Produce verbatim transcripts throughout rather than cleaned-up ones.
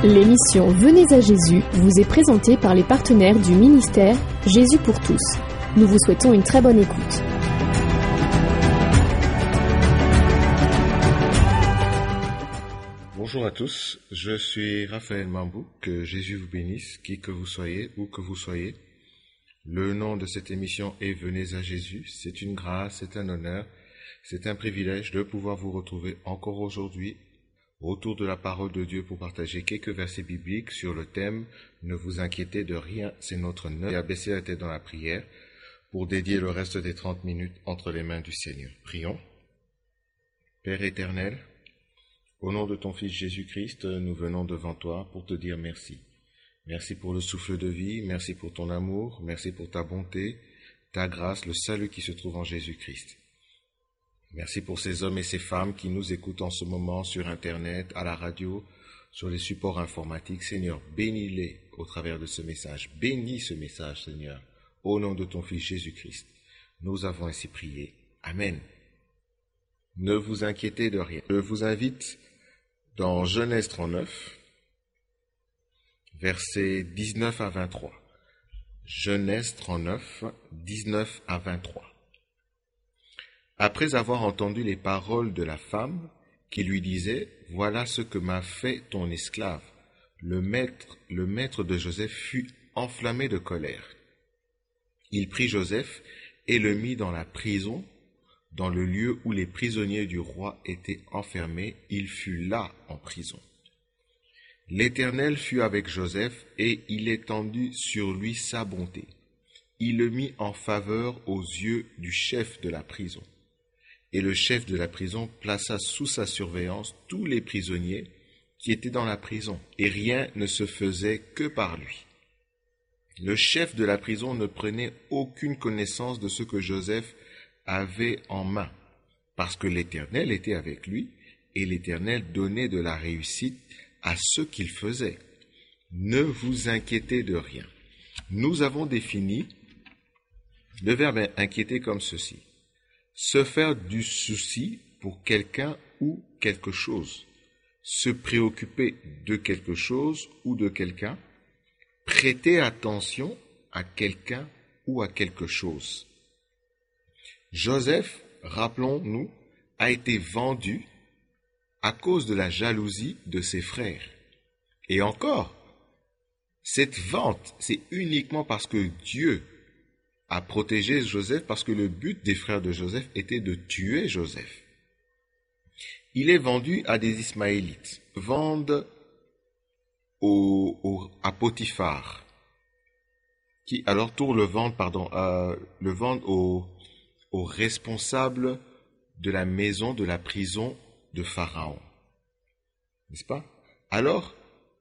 L'émission Venez à Jésus vous est présentée par les partenaires du ministère Jésus pour tous. Nous vous souhaitons une très bonne écoute. Bonjour à tous, je suis Raphaël Mambou, que Jésus vous bénisse, qui que vous soyez, où que vous soyez. Le nom de cette émission est Venez à Jésus. C'est une grâce, c'est un honneur, c'est un privilège de pouvoir vous retrouver encore aujourd'hui autour de la parole de Dieu pour partager quelques versets bibliques sur le thème « Ne vous inquiétez de rien ». C'est notre note et abaisser la tête dans la prière pour dédier le reste des trente minutes entre les mains du Seigneur. Prions. Père éternel, au nom de ton Fils Jésus-Christ, nous venons devant toi pour te dire merci. Merci pour le souffle de vie, merci pour ton amour, merci pour ta bonté, ta grâce, le salut qui se trouve en Jésus-Christ. Merci pour ces hommes et ces femmes qui nous écoutent en ce moment sur Internet, à la radio, sur les supports informatiques. Seigneur, bénis-les au travers de ce message. Bénis ce message, Seigneur, au nom de ton Fils Jésus-Christ. Nous avons ainsi prié. Amen. Ne vous inquiétez de rien. Je vous invite dans Genèse trente-neuf, versets dix-neuf à vingt-trois. Genèse trente-neuf, dix-neuf à vingt-trois. Après avoir entendu les paroles de la femme qui lui disait « Voilà ce que m'a fait ton esclave », le maître, le maître de Joseph fut enflammé de colère. Il prit Joseph et le mit dans la prison, dans le lieu où les prisonniers du roi étaient enfermés. Il fut là en prison. L'Éternel fut avec Joseph et il étendit sur lui sa bonté. Il le mit en faveur aux yeux du chef de la prison. Et le chef de la prison plaça sous sa surveillance tous les prisonniers qui étaient dans la prison, et rien ne se faisait que par lui. Le chef de la prison ne prenait aucune connaissance de ce que Joseph avait en main, parce que l'Éternel était avec lui, et l'Éternel donnait de la réussite à ce qu'il faisait. Ne vous inquiétez de rien. Nous avons défini le verbe inquiéter comme ceci. Se faire du souci pour quelqu'un ou quelque chose. Se préoccuper de quelque chose ou de quelqu'un. Prêter attention à quelqu'un ou à quelque chose. Joseph, rappelons-nous, a été vendu à cause de la jalousie de ses frères. Et encore, cette vente, c'est uniquement parce que Dieu a protégé Joseph, parce que le but des frères de Joseph était de tuer Joseph. Il est vendu à des Ismaélites, vendent au, au, à Potiphar, qui à leur tour le vendent, pardon, euh, le vendent au, au responsable de la maison, de la prison de Pharaon. N'est-ce pas? Alors,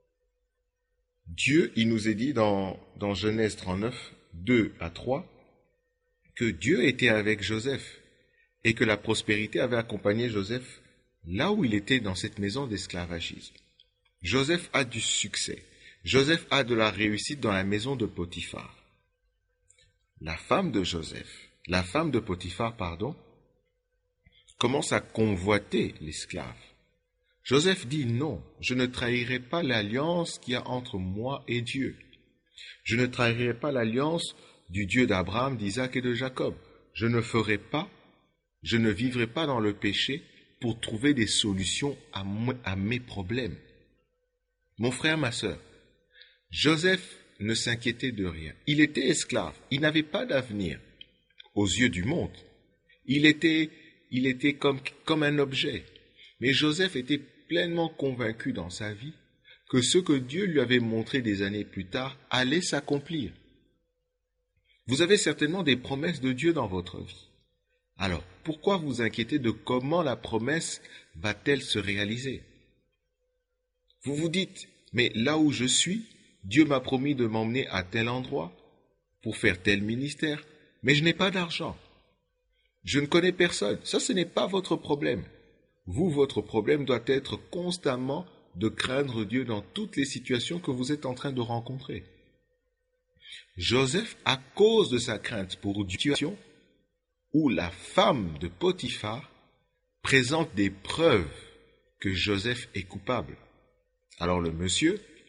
Dieu, il nous est dit dans, dans Genèse trente-neuf, deux à trois, que Dieu était avec Joseph et que la prospérité avait accompagné Joseph là où il était dans cette maison d'esclavagisme. Joseph a du succès. Joseph a de la réussite dans la maison de Potiphar. La femme de Joseph, la femme de Potiphar, pardon, commence à convoiter l'esclave. Joseph dit non, je ne trahirai pas l'alliance qu'il y a entre moi et Dieu. Je ne trahirai pas l'alliance du Dieu d'Abraham, d'Isaac et de Jacob. Je ne ferai pas, je ne vivrai pas dans le péché pour trouver des solutions à, moi, à mes problèmes. Mon frère, ma sœur, Joseph ne s'inquiétait de rien. Il était esclave, il n'avait pas d'avenir aux yeux du monde. Il était, il était comme, comme un objet. Mais Joseph était pleinement convaincu dans sa vie que ce que Dieu lui avait montré des années plus tard allait s'accomplir. Vous avez certainement des promesses de Dieu dans votre vie. Alors, pourquoi vous inquiétez de comment la promesse va-t-elle se réaliser? Vous vous dites, mais là où je suis, Dieu m'a promis de m'emmener à tel endroit pour faire tel ministère, mais je n'ai pas d'argent. Je ne connais personne. Ça, ce n'est pas votre problème. Vous, votre problème doit être constamment de craindre Dieu dans toutes les situations que vous êtes en train de rencontrer. Joseph, à cause de sa crainte pour Dieu, où la femme de Potiphar présente des preuves que Joseph est coupable. Alors le monsieur,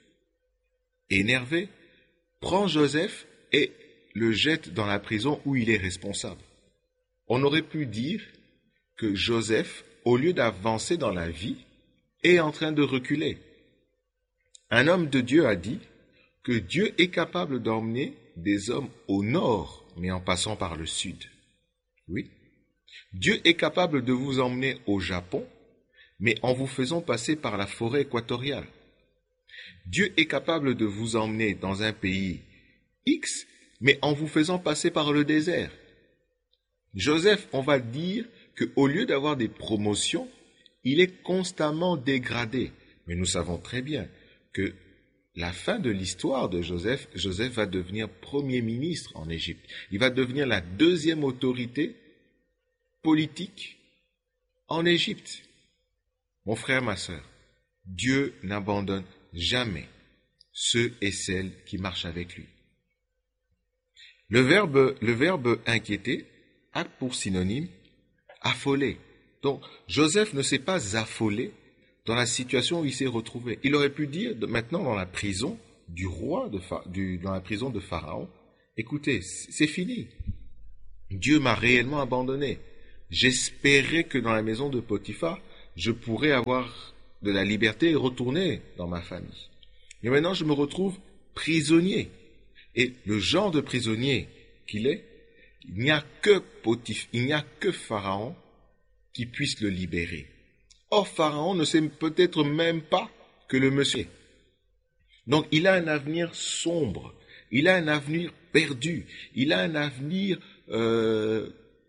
énervé, prend Joseph et le jette dans la prison où il est responsable. On aurait pu dire que Joseph, au lieu d'avancer dans la vie, est en train de reculer. Un homme de Dieu a dit que Dieu est capable d'emmener des hommes au nord, mais en passant par le sud. Oui. Dieu est capable de vous emmener au Japon, mais en vous faisant passer par la forêt équatoriale. Dieu est capable de vous emmener dans un pays X, mais en vous faisant passer par le désert. Joseph, on va dire qu'au lieu d'avoir des promotions, il est constamment dégradé. Mais nous savons très bien que la fin de l'histoire de Joseph, Joseph va devenir premier ministre en Égypte. Il va devenir la deuxième autorité politique en Égypte. Mon frère, ma sœur, Dieu n'abandonne jamais ceux et celles qui marchent avec lui. Le verbe, le verbe inquiéter a pour synonyme affoler. Donc, Joseph ne s'est pas affolé dans la situation où il s'est retrouvé. Il aurait pu dire, de, maintenant dans la prison du roi, de, du, dans la prison de Pharaon, écoutez, c'est fini. Dieu m'a réellement abandonné. J'espérais que dans la maison de Potiphar, je pourrais avoir de la liberté et retourner dans ma famille. Mais maintenant, je me retrouve prisonnier. Et le genre de prisonnier qu'il est, il n'y a que Potiphar, il n'y a que Pharaon qui puisse le libérer. Or, Pharaon ne sait peut-être même pas que le monsieur. Donc, il a un avenir sombre. Il a un avenir perdu. Il a un avenir euh,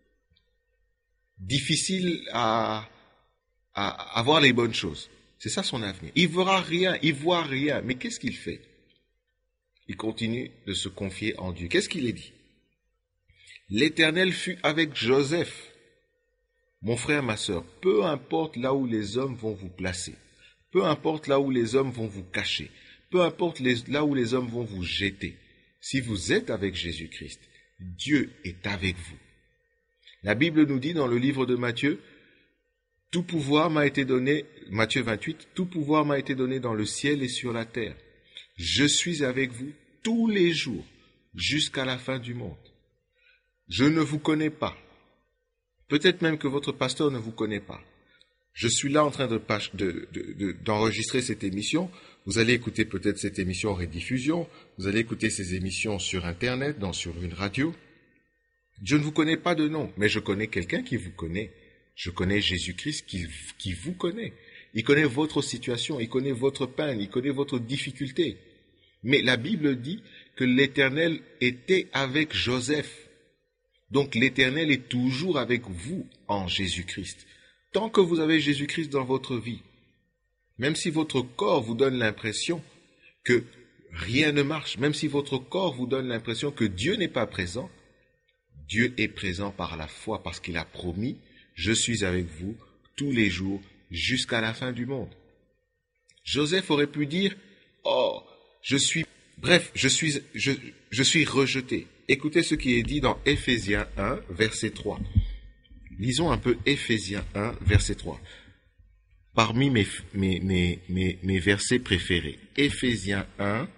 difficile à, à avoir les bonnes choses. C'est ça son avenir. Il ne verra rien, il ne voit rien. Mais qu'est-ce qu'il fait? Il continue de se confier en Dieu. Qu'est-ce qu'il est dit? L'Éternel fut avec Joseph. Mon frère, ma sœur, peu importe là où les hommes vont vous placer, peu importe là où les hommes vont vous cacher, peu importe les, là où les hommes vont vous jeter, si vous êtes avec Jésus-Christ, Dieu est avec vous. La Bible nous dit dans le livre de Matthieu, tout pouvoir m'a été donné, Matthieu vingt-huit, tout pouvoir m'a été donné dans le ciel et sur la terre. Je suis avec vous tous les jours jusqu'à la fin du monde. Je ne vous connais pas. Peut-être même que votre pasteur ne vous connaît pas. Je suis là en train de, de, de, de, d'enregistrer cette émission. Vous allez écouter peut-être cette émission en rediffusion. Vous allez écouter ces émissions sur Internet, dans, sur une radio. Je ne vous connais pas de nom, mais je connais quelqu'un qui vous connaît. Je connais Jésus-Christ qui, qui vous connaît. Il connaît votre situation, il connaît votre peine, il connaît votre difficulté. Mais la Bible dit que l'Éternel était avec Joseph. Donc l'Éternel est toujours avec vous en Jésus-Christ. Tant que vous avez Jésus-Christ dans votre vie, même si votre corps vous donne l'impression que rien ne marche, même si votre corps vous donne l'impression que Dieu n'est pas présent, Dieu est présent par la foi parce qu'il a promis, je suis avec vous tous les jours jusqu'à la fin du monde. Joseph aurait pu dire, oh, je suis, bref, je suis, je, je suis rejeté. Écoutez ce qui est dit dans Éphésiens un, verset trois. Lisons un peu Éphésiens un, verset trois. Parmi mes, mes, mes, mes, mes versets préférés. Éphésiens un,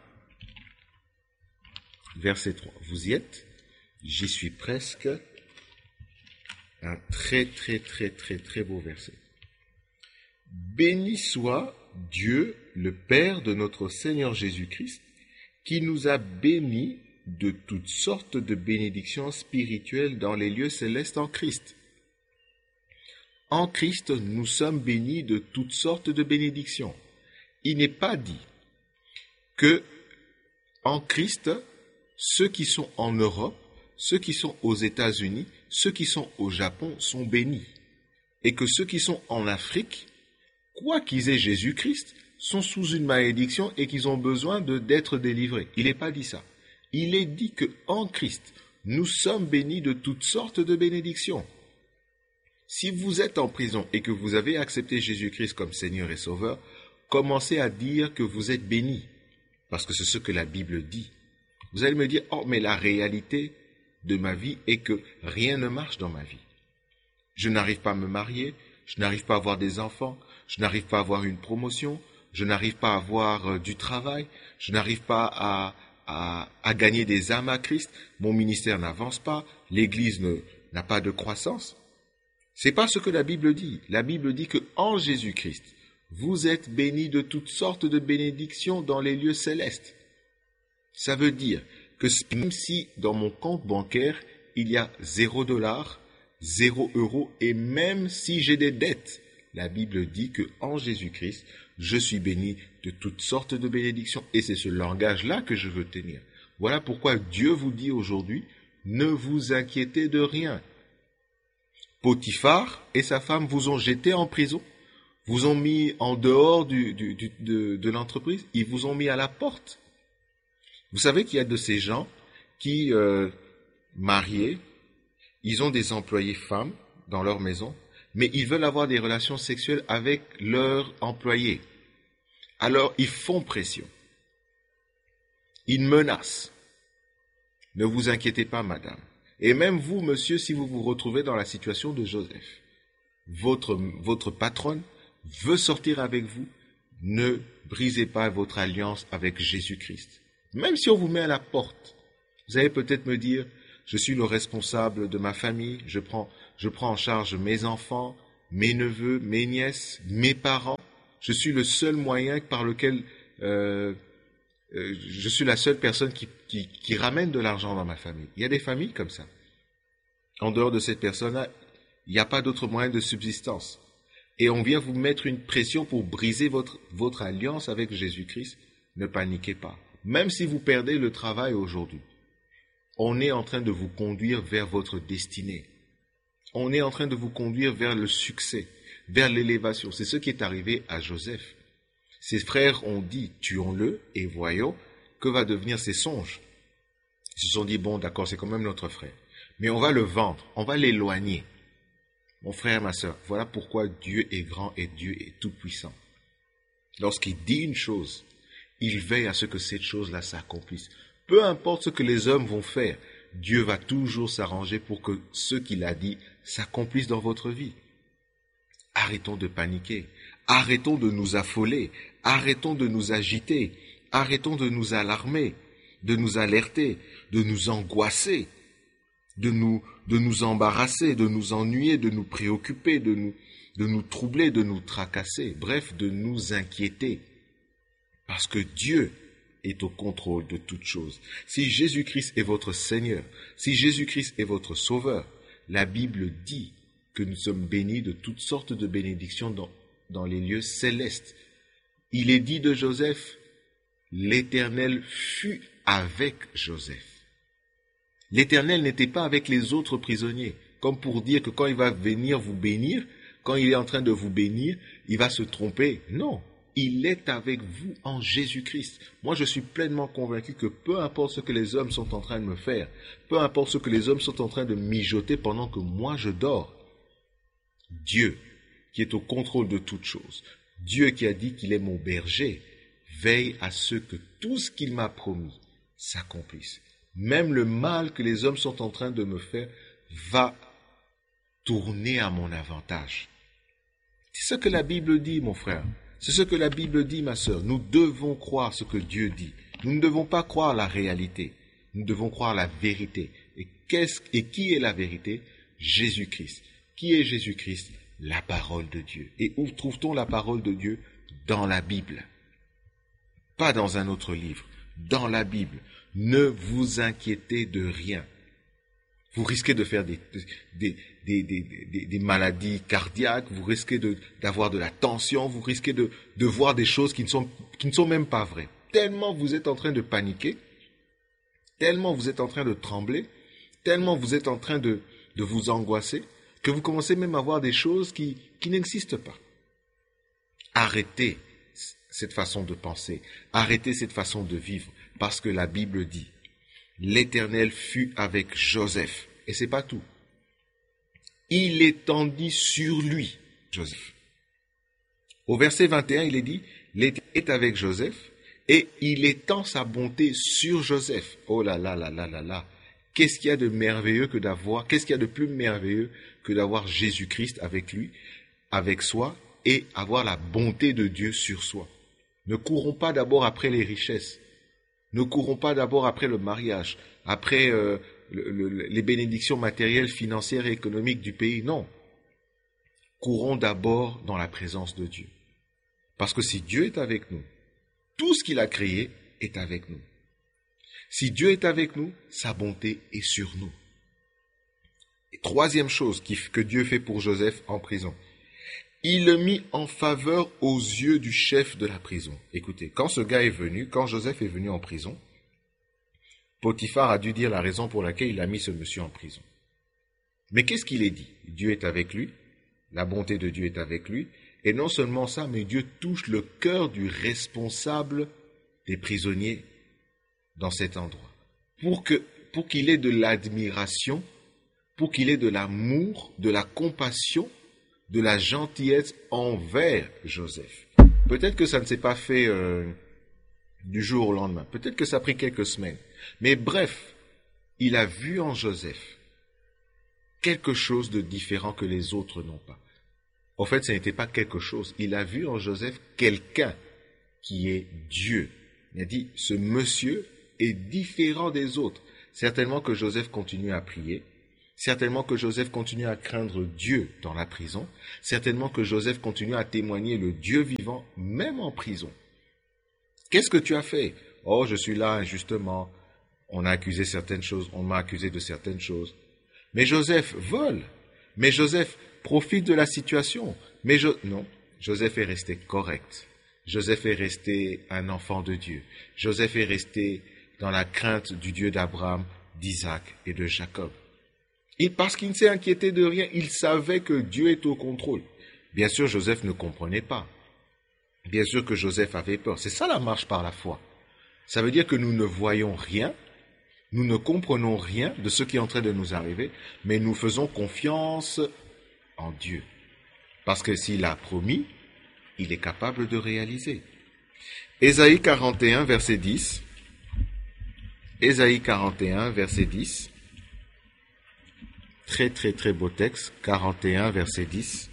verset trois. Vous y êtes? J'y suis presque. Un très, très, très, très, très beau verset. Béni soit Dieu, le Père de notre Seigneur Jésus-Christ, qui nous a bénis de toutes sortes de bénédictions spirituelles dans les lieux célestes en Christ. En Christ, nous sommes bénis de toutes sortes de bénédictions. Il n'est pas dit que en Christ, ceux qui sont en Europe, ceux qui sont aux États-Unis, ceux qui sont au Japon sont bénis. Et que ceux qui sont en Afrique, quoi qu'ils aient Jésus-Christ, sont sous une malédiction et qu'ils ont besoin de, d'être délivrés. Il n'est pas dit ça. Il est dit que en Christ, nous sommes bénis de toutes sortes de bénédictions. Si vous êtes en prison et que vous avez accepté Jésus-Christ comme Seigneur et Sauveur, commencez à dire que vous êtes bénis, parce que c'est ce que la Bible dit. Vous allez me dire, oh, mais la réalité de ma vie est que rien ne marche dans ma vie. Je n'arrive pas à me marier, je n'arrive pas à avoir des enfants, je n'arrive pas à avoir une promotion, je n'arrive pas à avoir euh, du travail, je n'arrive pas à, à, à gagner des âmes à Christ, mon ministère n'avance pas, l'Église ne, n'a pas de croissance. C'est pas ce que la Bible dit. La Bible dit que en Jésus-Christ, vous êtes bénis de toutes sortes de bénédictions dans les lieux célestes. Ça veut dire que même si dans mon compte bancaire, il y a zéro dollar, zéro euro, et même si j'ai des dettes, la Bible dit que en Jésus-Christ, je suis béni de toutes sortes de bénédictions. Et c'est ce langage-là que je veux tenir. Voilà pourquoi Dieu vous dit aujourd'hui, ne vous inquiétez de rien. Potiphar et sa femme vous ont jeté en prison, vous ont mis en dehors du, du, du, de, de l'entreprise, ils vous ont mis à la porte. Vous savez qu'il y a de ces gens qui, euh, mariés, ils ont des employées femmes dans leur maison, mais ils veulent avoir des relations sexuelles avec leurs employés. Alors, ils font pression. Ils menacent. Ne vous inquiétez pas, madame. Et même vous, monsieur, si vous vous retrouvez dans la situation de Joseph, votre, votre patronne veut sortir avec vous, ne brisez pas votre alliance avec Jésus-Christ. Même si on vous met à la porte, vous allez peut-être me dire, je suis le responsable de ma famille, je prends, je prends en charge mes enfants, mes neveux, mes nièces, mes parents, je suis le seul moyen par lequel, euh, euh, je suis la seule personne qui, qui, qui ramène de l'argent dans ma famille. Il y a des familles comme ça. En dehors de cette personne-là, il n'y a pas d'autre moyen de subsistance. Et on vient vous mettre une pression pour briser votre, votre alliance avec Jésus-Christ. Ne paniquez pas. Même si vous perdez le travail aujourd'hui, on est en train de vous conduire vers votre destinée. On est en train de vous conduire vers le succès, vers l'élévation. C'est ce qui est arrivé à Joseph. Ses frères ont dit, tuons-le et voyons que va devenir ses songes. Ils se sont dit, bon, d'accord, c'est quand même notre frère. Mais on va le vendre, on va l'éloigner. Mon frère, ma sœur, voilà pourquoi Dieu est grand et Dieu est tout-puissant. Lorsqu'il dit une chose, il veille à ce que cette chose-là s'accomplisse. Peu importe ce que les hommes vont faire, Dieu va toujours s'arranger pour que ce qu'il a dit s'accomplisse dans votre vie. Arrêtons de paniquer, arrêtons de nous affoler, arrêtons de nous agiter, arrêtons de nous alarmer, de nous alerter, de nous angoisser, de nous, de nous embarrasser, de nous ennuyer, de nous préoccuper, de nous, de nous troubler, de nous tracasser, bref, de nous inquiéter. Parce que Dieu est au contrôle de toutes choses. Si Jésus-Christ est votre Seigneur, si Jésus-Christ est votre Sauveur, la Bible dit que nous sommes bénis de toutes sortes de bénédictions dans, dans les lieux célestes. Il est dit de Joseph, l'Éternel fut avec Joseph. L'Éternel n'était pas avec les autres prisonniers, comme pour dire que quand il va venir vous bénir, quand il est en train de vous bénir, il va se tromper. Non, il est avec vous en Jésus-Christ. Moi, je suis pleinement convaincu que peu importe ce que les hommes sont en train de me faire, peu importe ce que les hommes sont en train de mijoter pendant que moi je dors, Dieu, qui est au contrôle de toutes choses, Dieu qui a dit qu'il est mon berger, veille à ce que tout ce qu'il m'a promis s'accomplisse. Même le mal que les hommes sont en train de me faire va tourner à mon avantage. C'est ce que la Bible dit, mon frère. C'est ce que la Bible dit, ma sœur. Nous devons croire ce que Dieu dit. Nous ne devons pas croire la réalité. Nous devons croire la vérité. Et, qu'est-ce, et qui est la vérité? Jésus-Christ. Qui est Jésus-Christ? La parole de Dieu. Et où trouve-t-on la parole de Dieu? Dans la Bible. Pas dans un autre livre. Dans la Bible. Ne vous inquiétez de rien. Vous risquez de faire des, des, des, des, des, des maladies cardiaques, vous risquez de, d'avoir de la tension, vous risquez de, de voir des choses qui ne sont, qui ne sont même pas vraies. Tellement vous êtes en train de paniquer, tellement vous êtes en train de trembler, tellement vous êtes en train de, de vous angoisser, que vous commencez même à voir des choses qui, qui n'existent pas. Arrêtez cette façon de penser, arrêtez cette façon de vivre, parce que la Bible dit, l'Éternel fut avec Joseph. Et c'est pas tout. Il étendit sur lui, Joseph. Au verset vingt et un, il est dit, l'Éternel est avec Joseph et il étend sa bonté sur Joseph. Oh là là là là là là. Qu'est-ce qu'il y a de merveilleux que d'avoir, qu'est-ce qu'il y a de plus merveilleux que d'avoir Jésus-Christ avec lui, avec soi et avoir la bonté de Dieu sur soi. Ne courons pas d'abord après les richesses. Ne courons pas d'abord après le mariage, après euh, le, le, les bénédictions matérielles, financières et économiques du pays. Non. Courons d'abord dans la présence de Dieu. Parce que si Dieu est avec nous, tout ce qu'il a créé est avec nous. Si Dieu est avec nous, sa bonté est sur nous. Et troisième chose que Dieu fait pour Joseph en prison. Il le mit en faveur aux yeux du chef de la prison. Écoutez, quand ce gars est venu, quand Joseph est venu en prison, Potiphar a dû dire la raison pour laquelle il a mis ce monsieur en prison. Mais qu'est-ce qu'il est dit? Dieu est avec lui, la bonté de Dieu est avec lui, et non seulement ça, mais Dieu touche le cœur du responsable des prisonniers dans cet endroit, pour que, pour qu'il ait de l'admiration, pour qu'il ait de l'amour, de la compassion, de la gentillesse envers Joseph. Peut-être que ça ne s'est pas fait euh, du jour au lendemain, peut-être que ça a pris quelques semaines, mais bref, il a vu en Joseph quelque chose de différent que les autres n'ont pas. En fait, ce n'était pas quelque chose, il a vu en Joseph quelqu'un qui est Dieu. Il a dit, ce monsieur est différent des autres. Certainement que Joseph continue à prier, certainement que Joseph continue à craindre Dieu dans la prison, certainement que Joseph continue à témoigner le Dieu vivant, même en prison. Qu'est-ce que tu as fait? Oh, je suis là injustement, on a accusé certaines choses, on m'a accusé de certaines choses. Mais Joseph vole, mais Joseph profite de la situation. Mais je... non, Joseph est resté correct. Joseph est resté un enfant de Dieu. Joseph est resté dans la crainte du Dieu d'Abraham, d'Isaac et de Jacob. Et parce qu'il ne s'est inquiété de rien, il savait que Dieu est au contrôle. Bien sûr, Joseph ne comprenait pas. Bien sûr que Joseph avait peur. C'est ça la marche par la foi. Ça veut dire que nous ne voyons rien, nous ne comprenons rien de ce qui est en train de nous arriver, mais nous faisons confiance en Dieu. Parce que s'il a promis, il est capable de réaliser. Ésaïe quarante et un, verset dix. Ésaïe quarante et un, verset dix. Très très très beau texte, quarante et un, verset dix.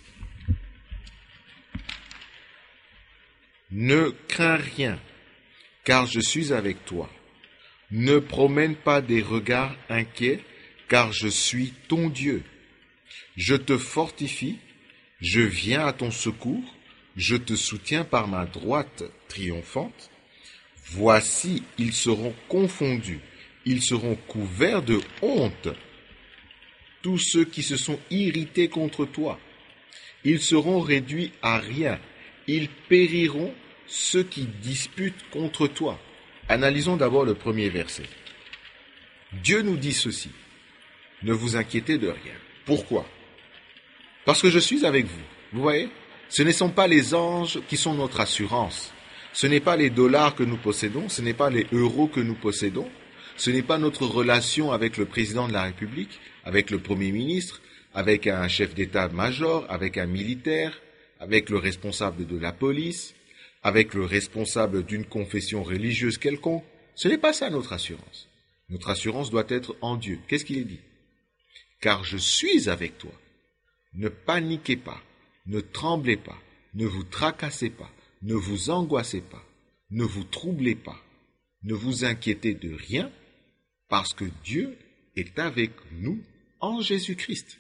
Ne crains rien, car je suis avec toi. Ne promène pas des regards inquiets, car je suis ton Dieu. Je te fortifie, je viens à ton secours, je te soutiens par ma droite triomphante. Voici, ils seront confondus, ils seront couverts de honte. Tous ceux qui se sont irrités contre toi, ils seront réduits à rien. Ils périront ceux qui disputent contre toi. Analysons d'abord le premier verset. Dieu nous dit ceci. Ne vous inquiétez de rien. Pourquoi? Parce que je suis avec vous. Vous voyez? Ce ne sont pas les anges qui sont notre assurance. Ce n'est pas les dollars que nous possédons. Ce n'est pas les euros que nous possédons. Ce n'est pas notre relation avec le président de la République, avec le Premier ministre, avec un chef d'état-major, avec un militaire, avec le responsable de la police, avec le responsable d'une confession religieuse quelconque. Ce n'est pas ça notre assurance. Notre assurance doit être en Dieu. Qu'est-ce qu'il est dit? Car je suis avec toi. Ne paniquez pas, ne tremblez pas, ne vous tracassez pas, ne vous angoissez pas, ne vous troublez pas, ne vous inquiétez de rien, parce que Dieu est avec nous en Jésus-Christ.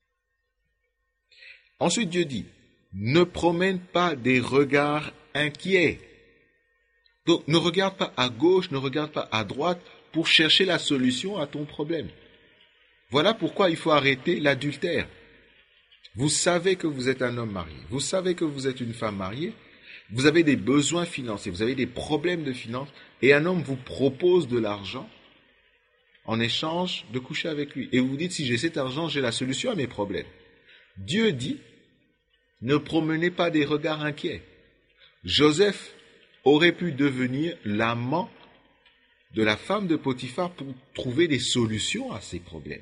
Ensuite, Dieu dit, ne promène pas des regards inquiets. Donc, ne regarde pas à gauche, ne regarde pas à droite pour chercher la solution à ton problème. Voilà pourquoi il faut arrêter l'adultère. Vous savez que vous êtes un homme marié, vous savez que vous êtes une femme mariée, vous avez des besoins financiers, vous avez des problèmes de finances, et un homme vous propose de l'argent en échange de coucher avec lui. Et vous vous dites, si j'ai cet argent, j'ai la solution à mes problèmes. Dieu dit, ne promenez pas des regards inquiets. Joseph aurait pu devenir l'amant de la femme de Potiphar pour trouver des solutions à ses problèmes.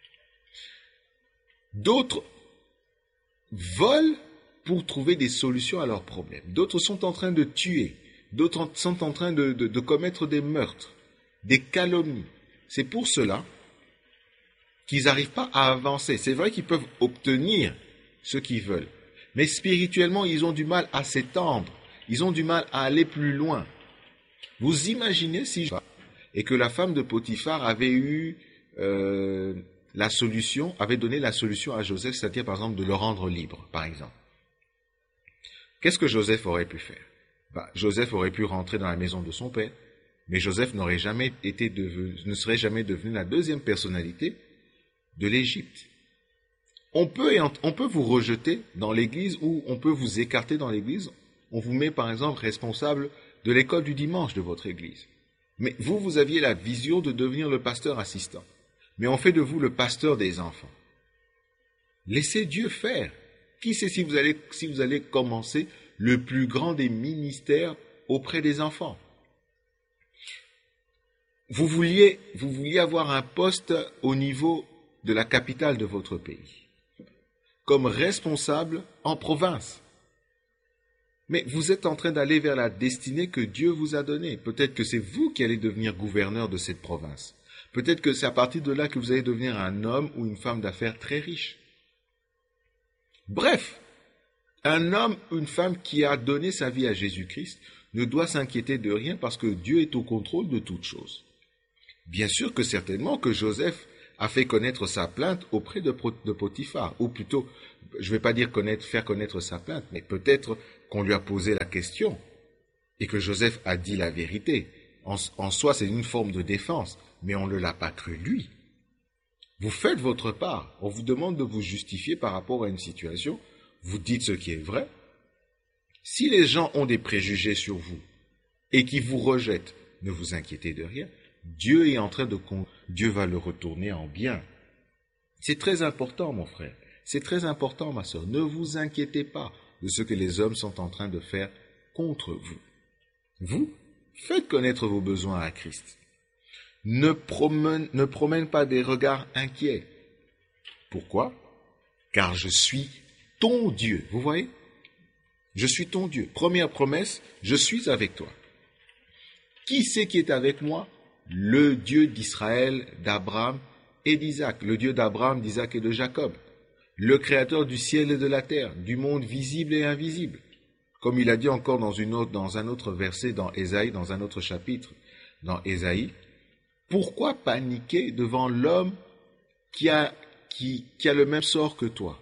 D'autres volent pour trouver des solutions à leurs problèmes. D'autres sont en train de tuer. D'autres sont en train de, de, de commettre des meurtres, des calomnies. C'est pour cela qu'ils n'arrivent pas à avancer. C'est vrai qu'ils peuvent obtenir ce qu'ils veulent, mais spirituellement, ils ont du mal à s'étendre. ils ont du mal à aller plus loin. Vous imaginez si et que la femme de Potiphar avait eu euh, la solution, avait donné la solution à Joseph, c'est-à-dire par exemple de le rendre libre, par exemple. Qu'est-ce que Joseph aurait pu faire? Bah, Joseph aurait pu rentrer dans la maison de son père, mais Joseph n'aurait jamais été devenu, ne serait jamais devenu la deuxième personnalité de l'Égypte. On peut, on peut vous rejeter dans l'église ou on peut vous écarter dans l'église. On vous met par exemple responsable de l'école du dimanche de votre église. Mais vous, vous aviez la vision de devenir le pasteur assistant. Mais on fait de vous le pasteur des enfants. Laissez Dieu faire. Qui sait si vous allez, si vous allez commencer le plus grand des ministères auprès des enfants? Vous vouliez, vous vouliez avoir un poste au niveau de la capitale de votre pays, comme responsable en province. Mais vous êtes en train d'aller vers la destinée que Dieu vous a donnée. Peut-être que c'est vous qui allez devenir gouverneur de cette province. Peut-être que c'est à partir de là que vous allez devenir un homme ou une femme d'affaires très riche. Bref, un homme ou une femme qui a donné sa vie à Jésus-Christ ne doit s'inquiéter de rien parce que Dieu est au contrôle de toutes choses. Bien sûr que certainement que Joseph a fait connaître sa plainte auprès de, de Potiphar, ou plutôt, je ne vais pas dire connaître, faire connaître sa plainte, mais peut-être qu'on lui a posé la question et que Joseph a dit la vérité. En, en soi, c'est une forme de défense, mais on ne l'a pas cru lui. Vous faites votre part, on vous demande de vous justifier par rapport à une situation, vous dites ce qui est vrai. Si les gens ont des préjugés sur vous et qui vous rejettent, ne vous inquiétez de rien. Dieu est en train de... Dieu va le retourner en bien. C'est très important, mon frère. C'est très important, ma sœur. Ne vous inquiétez pas de ce que les hommes sont en train de faire contre vous. Vous, faites connaître vos besoins à Christ. Ne promène, ne promène pas des regards inquiets. Pourquoi? Car je suis ton Dieu. Vous voyez? Je suis ton Dieu. Première promesse, je suis avec toi. Qui c'est qui est avec moi? Le Dieu d'Israël, d'Abraham et d'Isaac. Le Dieu d'Abraham, d'Isaac et de Jacob. Le créateur du ciel et de la terre, du monde visible et invisible. Comme il a dit encore dans, une autre, dans un autre verset dans Ésaïe, dans un autre chapitre dans Ésaïe, pourquoi paniquer devant l'homme qui a, qui, qui a le même sort que toi?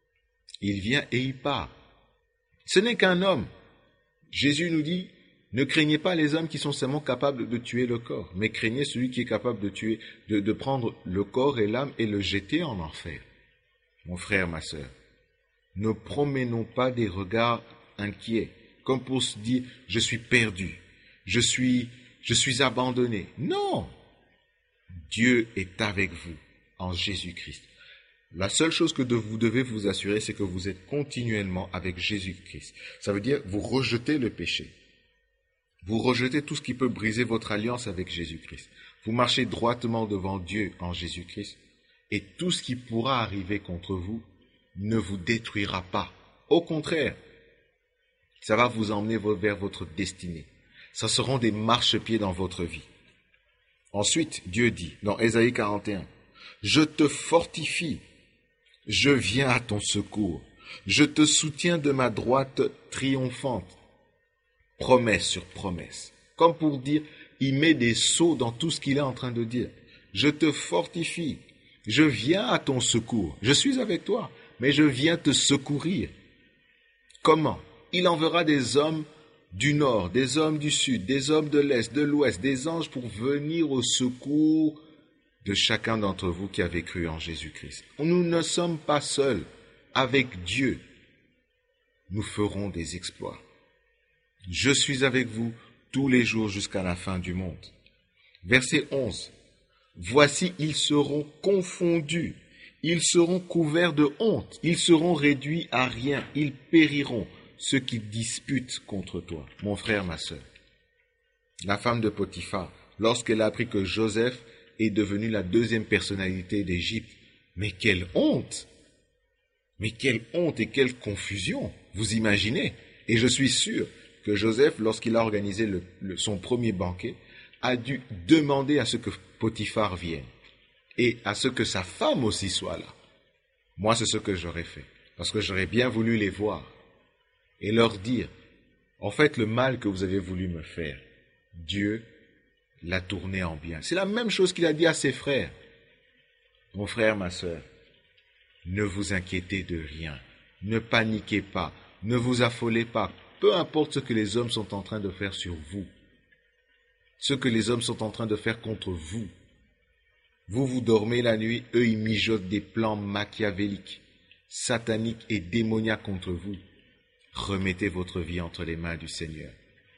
Il vient et il part. Ce n'est qu'un homme. Jésus nous dit, ne craignez pas les hommes qui sont seulement capables de tuer le corps, mais craignez celui qui est capable de tuer, de, de prendre le corps et l'âme et le jeter en enfer. Mon frère, ma sœur, ne promenons pas des regards inquiets, comme pour se dire, je suis perdu, je suis, je suis abandonné. Non! Dieu est avec vous en Jésus-Christ. La seule chose que vous devez vous assurer, c'est que vous êtes continuellement avec Jésus-Christ. Ça veut dire, vous rejetez le péché. Vous rejetez tout ce qui peut briser votre alliance avec Jésus-Christ. Vous marchez droitement devant Dieu en Jésus-Christ. Et tout ce qui pourra arriver contre vous ne vous détruira pas. Au contraire, ça va vous emmener vers votre destinée. Ça seront des marchepieds dans votre vie. Ensuite, Dieu dit, dans Ésaïe quarante et un, « Je te fortifie, je viens à ton secours, je te soutiens de ma droite triomphante. » Promesse sur promesse. Comme pour dire, il met des sceaux dans tout ce qu'il est en train de dire. « Je te fortifie, je viens à ton secours. Je suis avec toi, mais je viens te secourir. » Comment? Il enverra des hommes du nord, des hommes du sud, des hommes de l'est, de l'ouest, des anges pour venir au secours de chacun d'entre vous qui avez cru en Jésus-Christ. Nous ne sommes pas seuls. Avec Dieu, nous ferons des exploits. Je suis avec vous tous les jours jusqu'à la fin du monde. Verset onze. Voici, ils seront confondus, ils seront couverts de honte, ils seront réduits à rien, ils périront, ceux qui disputent contre toi. Mon frère, ma sœur, la femme de Potiphar, lorsqu'elle a appris que Joseph est devenu la deuxième personnalité d'Égypte, mais quelle honte! Mais quelle honte et quelle confusion! Vous imaginez? Et je suis sûr que Joseph, lorsqu'il a organisé le, le, son premier banquet, a dû demander à ce que Potiphar vienne et à ce que sa femme aussi soit là. Moi, c'est ce que j'aurais fait, parce que j'aurais bien voulu les voir et leur dire, En fait, le mal que vous avez voulu me faire, Dieu l'a tourné en bien. C'est la même chose qu'il a dit à ses frères. Mon frère, ma sœur, ne vous inquiétez de rien, ne paniquez pas, ne vous affolez pas, peu importe ce que les hommes sont en train de faire sur vous, ce que les hommes sont en train de faire contre vous. Vous, vous dormez la nuit, eux, ils mijotent des plans machiavéliques, sataniques et démoniaques contre vous. Remettez votre vie entre les mains du Seigneur.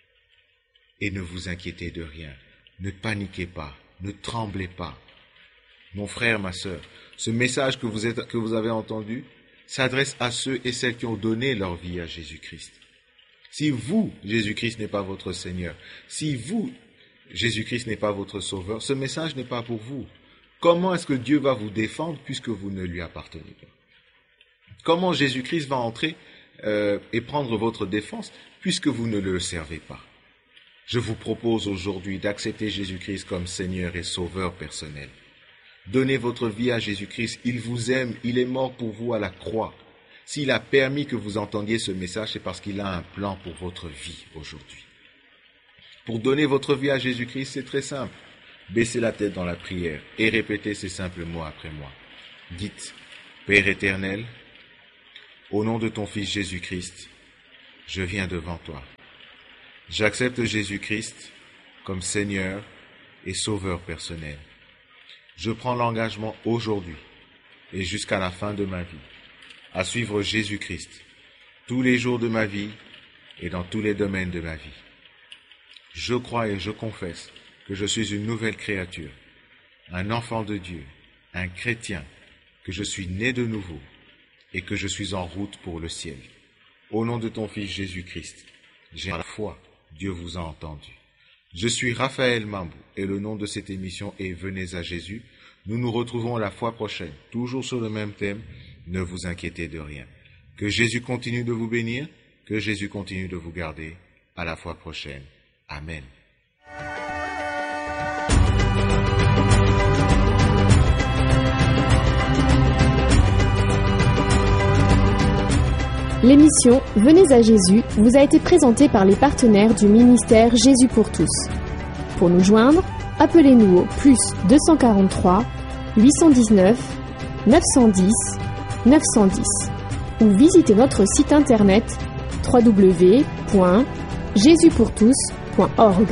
Et ne vous inquiétez de rien, ne paniquez pas, ne tremblez pas. Mon frère, ma sœur, ce message que vous, êtes, que vous avez entendu s'adresse à ceux et celles qui ont donné leur vie à Jésus-Christ. Si vous, Jésus-Christ n'est pas votre Seigneur, si vous, Jésus-Christ n'est pas votre Sauveur, ce message n'est pas pour vous. Comment est-ce que Dieu va vous défendre puisque vous ne lui appartenez pas? Comment Jésus-Christ va entrer euh, et prendre votre défense puisque vous ne le servez pas? Je vous propose aujourd'hui d'accepter Jésus-Christ comme Seigneur et Sauveur personnel. Donnez votre vie à Jésus-Christ, il vous aime, il est mort pour vous à la croix. S'il a permis que vous entendiez ce message, c'est parce qu'il a un plan pour votre vie aujourd'hui. Pour donner votre vie à Jésus-Christ, c'est très simple. Baissez la tête dans la prière et répétez ces simples mots après moi. Dites, Père éternel, au nom de ton Fils Jésus-Christ, je viens devant toi. J'accepte Jésus-Christ comme Seigneur et Sauveur personnel. Je prends l'engagement aujourd'hui et jusqu'à la fin de ma vie à suivre Jésus-Christ tous les jours de ma vie et dans tous les domaines de ma vie. Je crois et je confesse que je suis une nouvelle créature, un enfant de Dieu, un chrétien, que je suis né de nouveau et que je suis en route pour le ciel. Au nom de ton Fils Jésus-Christ, j'ai la foi, Dieu vous a entendu. Je suis Raphaël Mambou et le nom de cette émission est Venez à Jésus. Nous nous retrouvons la fois prochaine, toujours sur le même thème. Ne vous inquiétez de rien. Que Jésus continue de vous bénir, que Jésus continue de vous garder. À la fois prochaine. Amen. L'émission Venez à Jésus vous a été présentée par les partenaires du ministère Jésus pour tous. Pour nous joindre, appelez-nous au plus deux cent quarante-trois, huit cent dix-neuf, neuf cent dix, neuf cent dix ou visitez notre site internet w w w point jésus pour tous point org.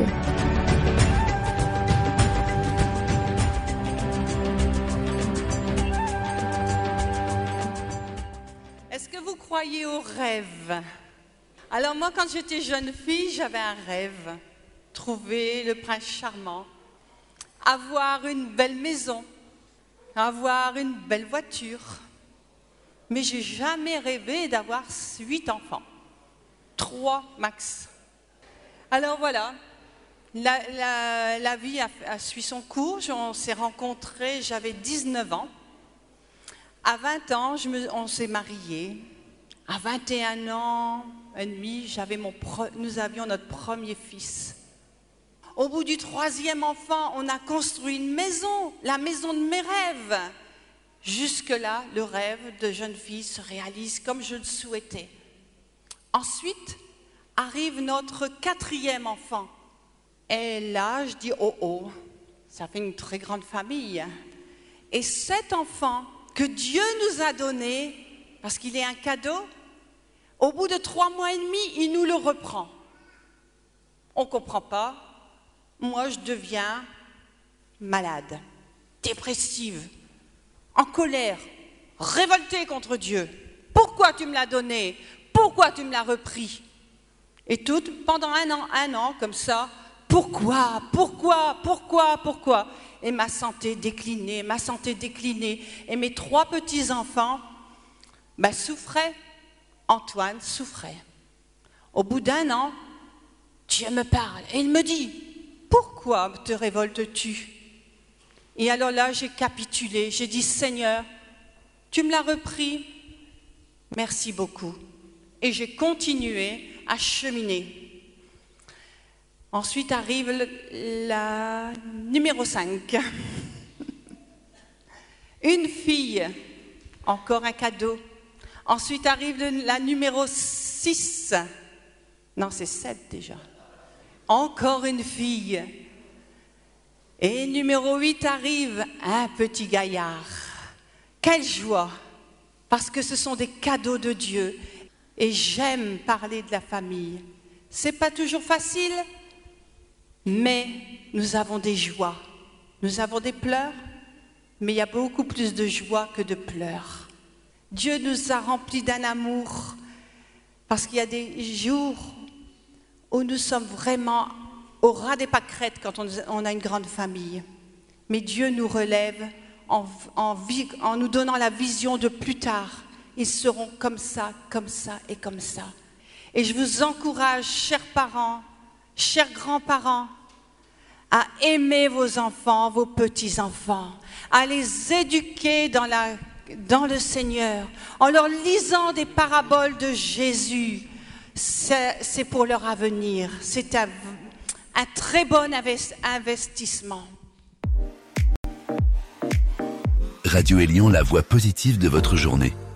Est-ce que vous croyez aux rêves? Alors moi, quand j'étais jeune fille, j'avais un rêve. Trouver le prince charmant, avoir une belle maison, avoir une belle voiture. Mais j'ai jamais rêvé d'avoir huit enfants. Trois max. Alors voilà, la, la, la vie a, a suivi son cours. On s'est rencontrés, j'avais dix-neuf ans. À vingt ans, je me, on s'est mariés. À vingt et un ans et demi, j'avais mon pre, nous avions notre premier fils. Au bout du troisième enfant, on a construit une maison, la maison de mes rêves. Jusque-là, le rêve de jeune fille se réalise comme je le souhaitais. Ensuite, arrive notre quatrième enfant. Et là, je dis, oh oh, ça fait une très grande famille. Et cet enfant que Dieu nous a donné, parce qu'il est un cadeau, au bout de trois mois et demi, il nous le reprend. On ne comprend pas. Moi, je deviens malade, dépressive, en colère, révoltée contre Dieu. Pourquoi tu me l'as donné? Pourquoi tu me l'as repris? Et tout, pendant un an, un an, comme ça, pourquoi, pourquoi, pourquoi, pourquoi? Et ma santé déclinait, ma santé déclinait. Et mes trois petits-enfants ben, souffraient. Antoine souffrait. Au bout d'un an, Dieu me parle et il me dit, pourquoi te révoltes-tu? Et alors là, j'ai capitulé, j'ai dit, Seigneur, tu me l'as repris, merci beaucoup. Et j'ai continué à cheminer. Ensuite arrive le, la numéro cinq. Une fille, encore un cadeau. Ensuite arrive le, la numéro six. Non, c'est sept déjà. Encore une fille. Et numéro huit arrive, un petit gaillard. Quelle joie, parce que ce sont des cadeaux de Dieu. Et j'aime parler de la famille. C'est pas toujours facile, mais nous avons des joies. Nous avons des pleurs, mais il y a beaucoup plus de joie que de pleurs. Dieu nous a remplis d'un amour, parce qu'il y a des jours où nous sommes vraiment au ras des pâquerettes quand on, on a une grande famille. Mais Dieu nous relève en, en, en nous donnant la vision de plus tard. Ils seront comme ça, comme ça et comme ça. Et je vous encourage, chers parents, chers grands-parents, à aimer vos enfants, vos petits-enfants, à les éduquer dans, la, dans le Seigneur, en leur lisant des paraboles de Jésus. C'est, c'est pour leur avenir. C'est un, un très bon investissement. Radio Élion, la voix positive de votre journée.